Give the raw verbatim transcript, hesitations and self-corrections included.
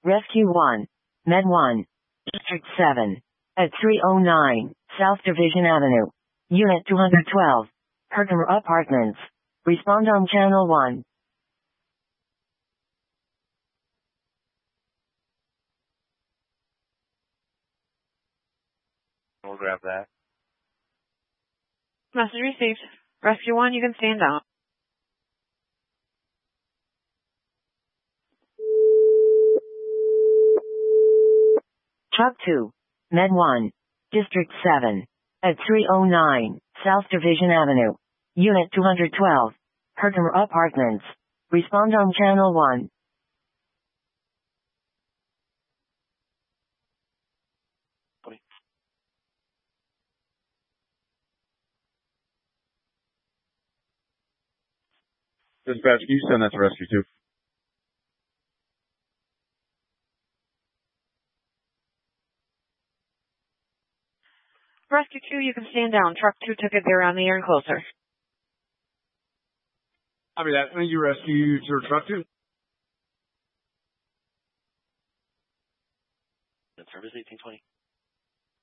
Rescue one. Med one. District seven. At three oh nine, South Division Avenue. Unit two twelve. Herkimer Apartments. Respond on channel one. We'll grab that. Message received. Rescue one, you can stand down. Truck two. Med one. District seven. At three oh nine, South Division Avenue. Unit two twelve. Herkimer Apartments. Respond on channel one. Dispatch, can you send that to Rescue two? Rescue two, you can stand down. Truck two took it there on the air and closer. I mean, that, you rescue to truck two? Service eighteen twenty.